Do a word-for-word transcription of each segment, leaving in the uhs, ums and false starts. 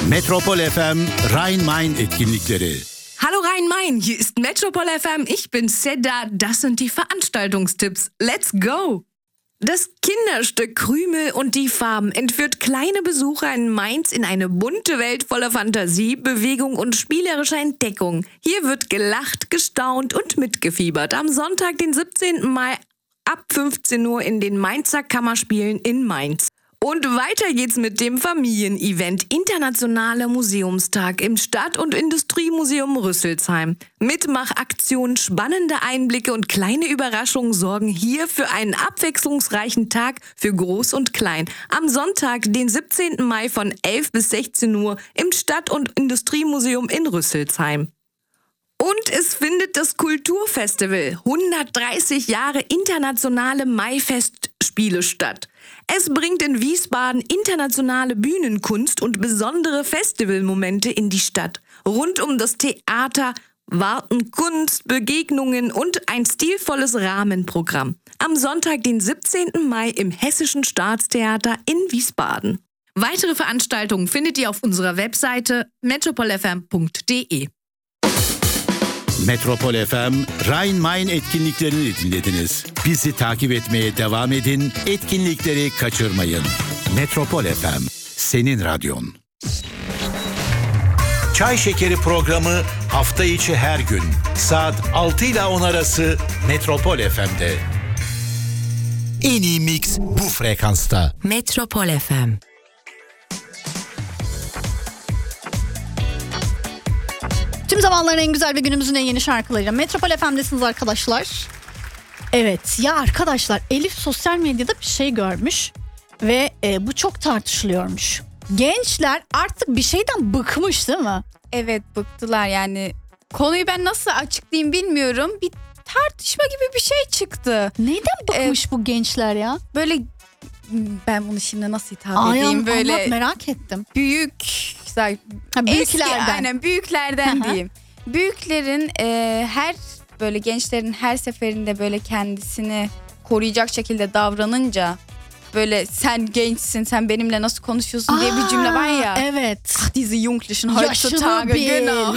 Metropol F M Rhein-Main etkinlikleri. Hallo Rhein-Main, hier ist Metropol F M, ich bin Seda, das sind die Veranstaltungstipps. Let's go! Das Kinderstück Krümel und die Farben entführt kleine Besucher in Mainz in eine bunte Welt voller Fantasie, Bewegung und spielerischer Entdeckung. Hier wird gelacht, gestaunt und mitgefiebert. Am Sonntag, den siebzehnten Mai ab fünfzehn Uhr in den Mainzer Kammerspielen in Mainz. Und weiter geht's mit dem Familienevent Internationaler Museumstag im Stadt- und Industriemuseum Rüsselsheim. Mitmachaktionen, spannende Einblicke und kleine Überraschungen sorgen hier für einen abwechslungsreichen Tag für Groß und Klein. Am Sonntag, den siebzehnten Mai von elf bis sechzehn Uhr im Stadt- und Industriemuseum in Rüsselsheim. Und es findet das Kulturfestival hundertdreißig Jahre internationale Maifestspiele statt. Es bringt in Wiesbaden internationale Bühnenkunst und besondere Festivalmomente in die Stadt. Rund um das Theater warten Kunst, Begegnungen und ein stilvolles Rahmenprogramm. Am Sonntag, den siebzehnten Mai im Hessischen Staatstheater in Wiesbaden. Weitere Veranstaltungen findet ihr auf unserer Webseite metropol f m punkt d e. Metropol F M Rhein-Main etkinliklerini dinlediniz. Bizi takip etmeye devam edin, etkinlikleri kaçırmayın. Metropol F M, senin radyon. Çay Şekeri programı hafta içi her gün saat altı ile on arası Metropol F M'de. En iyi mix bu frekansta. Metropol F M. Tüm zamanların en güzel ve günümüzün en yeni şarkılarıyla Metropol F M'desiniz arkadaşlar. Evet ya arkadaşlar, Elif sosyal medyada bir şey görmüş ve e, bu çok tartışılıyormuş. Gençler artık bir şeyden bıkmış değil mi? Evet, bıktılar yani. Konuyu ben nasıl açıklayayım bilmiyorum. Bir tartışma gibi bir şey çıktı. Neyden bıkmış ee, bu gençler ya? Böyle ben bunu şimdi nasıl hitap Ay, edeyim? Böyle anlat, merak ettim. Büyük ha, büyüklerden. Eski, aynen büyüklerden diyeyim. Büyüklerin e, her böyle gençlerin her seferinde böyle kendisini koruyacak şekilde davranınca, böyle sen gençsin, sen benimle nasıl konuşuyorsun Aa, diye bir cümle var ya. Evet. Ach, diese Jugendlichen Yaşını heutzutage, bil. genau.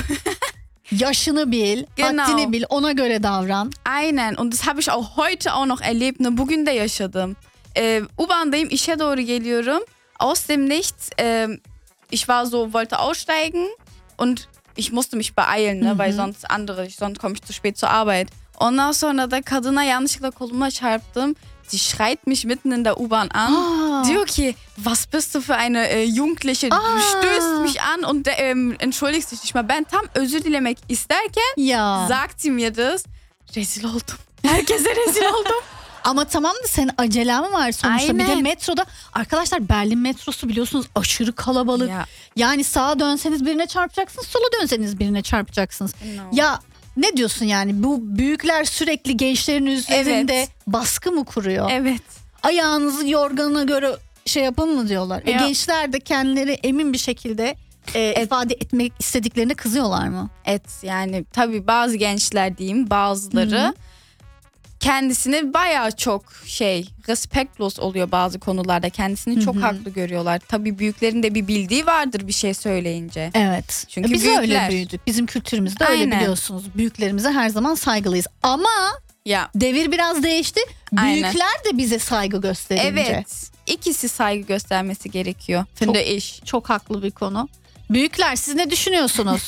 Yaşını bil, Genau. haddini bil, ona göre davran. Aynen, und das habe ich auch heute auch noch erlebt. Ne, bugün de yaşadım. Äh, U-Bahn'dayım, işe doğru geliyorum. Aus dem Nichts, äh, ich war so, wollte aussteigen und ich musste mich beeilen, ne, weil sonst andere, sonst komme ich zu spät zur Arbeit. Ondan sonra da kadına yanlışlıkla koluma çarptım. Sie schreit mich mitten in der U-Bahn an. Ah. Diyor ki, was bist du für eine äh, Jugendliche? Ah. Du stößt mich an und ähm, entschuldigst dich nicht mal. Ben tam özür dilemek isterken Ya. sagt sie mir das. Rezil oldum. Herkese rezil oldum. Ama tamam da senin acelen mi var sonuçta? Aynen. Bir de metroda arkadaşlar, Berlin metrosu biliyorsunuz aşırı kalabalık. Ya. Yani sağa dönseniz birine çarpacaksınız, sola dönseniz birine çarpacaksınız. No. Ya ne diyorsun yani, bu büyükler sürekli gençlerin üzerinde Evet. baskı mı kuruyor? Evet. Ayağınızı yorganına göre şey yapın mı diyorlar? E, Ya. gençler de kendileri emin bir şekilde e, ifade etmek istediklerine kızıyorlar mı? Evet, yani tabii bazı gençler diyeyim, bazıları Hı-hı. kendisini bayağı çok şey respektlos oluyor bazı konularda, kendisini Hı-hı. çok haklı görüyorlar. Tabii büyüklerin de bir bildiği vardır bir şey söyleyince. Evet. Çünkü Biz büyükler. öyle büyüdük. Bizim kültürümüzde öyle Aynen. biliyorsunuz. Büyüklerimize her zaman saygılıyız. Ama Ya devir biraz değişti. Aynen. Büyükler de bize saygı gösterince. evet, ikisi saygı göstermesi gerekiyor. Finde ich. Çok haklı bir konu. Büyükler, siz ne düşünüyorsunuz?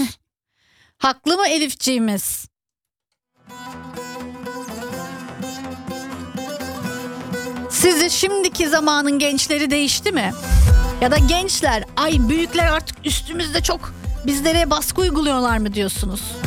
Haklı mı Elifciğimiz? Sizce şimdiki zamanın gençleri değişti mi? Ya da gençler, ay büyükler artık üstümüzde çok bizlere baskı uyguluyorlar mı diyorsunuz?